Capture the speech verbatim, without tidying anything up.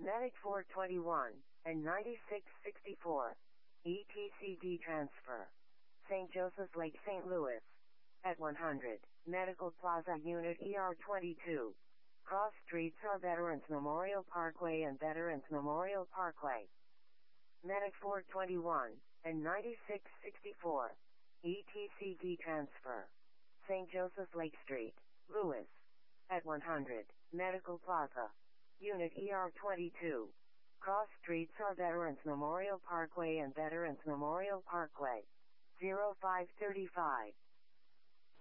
Medic four twenty-one and ninety-six sixty-four. E T C D transfer. Saint Joseph's Lake, Saint Louis. At one hundred. Medical Plaza Unit E R twenty-two. Cross streets are Veterans Memorial Parkway and Veterans Memorial Parkway. Medic four twenty-one and ninety-six sixty-four. E T C D transfer. Saint Joseph's Lake Street, Louis. At one hundred. Medical Plaza. Unit E R twenty-two. Cross streets are Veterans Memorial Parkway and Veterans Memorial Parkway. zero five thirty-five.